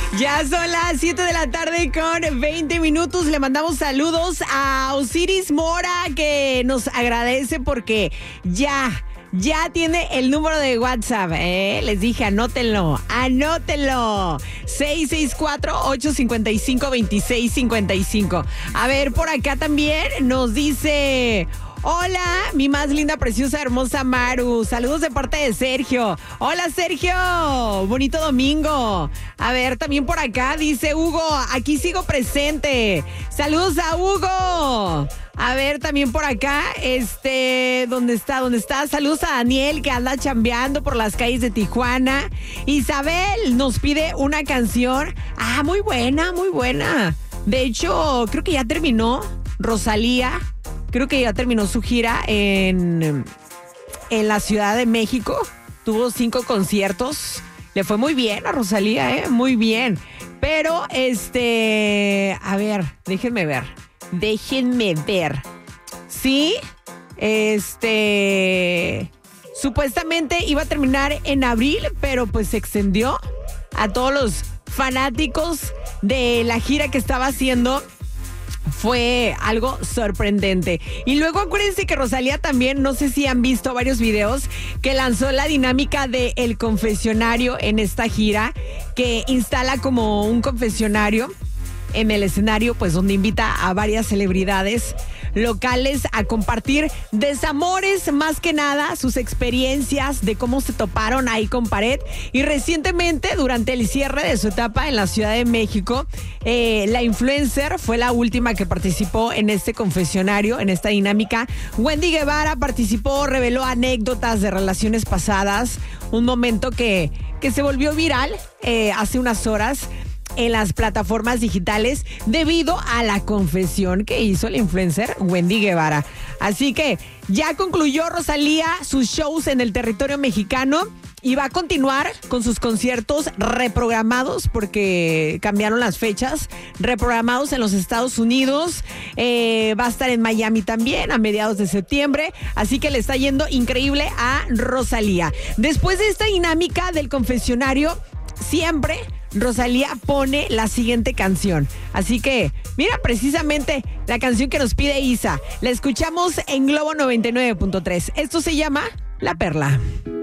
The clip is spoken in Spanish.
Ya son las 7 de la tarde con 20 minutos. Le mandamos saludos a Osiris Mora, que nos agradece porque ya tiene el número de WhatsApp. Les dije, anótenlo. 664-855-2655. A ver, por acá también nos dice... Hola, mi más linda, preciosa, hermosa Maru. Saludos de parte de Sergio. Hola, Sergio. Bonito domingo. A ver, también por acá dice Hugo, aquí sigo presente. Saludos a Hugo. A ver, también por acá, ¿dónde está? Saludos a Daniel, que anda chambeando por las calles de Tijuana. Isabel nos pide una canción. Ah, muy buena, muy buena. De hecho, creo que ya terminó Rosalía. Creo que ya terminó su gira en la Ciudad de México. Tuvo 5 conciertos. Le fue muy bien a Rosalía, muy bien. Pero, a ver, déjenme ver. Sí, supuestamente iba a terminar en abril, pero pues se extendió a todos los fanáticos de la gira que estaba haciendo. Fue algo sorprendente. Y luego acuérdense que Rosalía también, no sé si han visto varios videos, que lanzó la dinámica de El Confesionario en esta gira, que instala como un confesionario en el escenario, pues donde invita a varias celebridades locales a compartir desamores, más que nada sus experiencias de cómo se toparon ahí con pared. Y recientemente, durante el cierre de su etapa en la Ciudad de México, la influencer fue la última que participó en este confesionario, en esta dinámica. Wendy Guevara participó, reveló anécdotas de relaciones pasadas, un momento que se volvió viral hace unas horas en las plataformas digitales debido a la confesión que hizo la influencer Wendy Guevara. Así que ya concluyó Rosalía sus shows en el territorio mexicano y va a continuar con sus conciertos reprogramados porque cambiaron las fechas, reprogramados en los Estados Unidos. Va a estar en Miami también a mediados de septiembre, así que le está yendo increíble a Rosalía. Después de esta dinámica del confesionario, siempre Rosalía pone la siguiente canción. Así que, mira, precisamente la canción que nos pide Isa. La escuchamos en Globo 99.3. Esto se llama La Perla.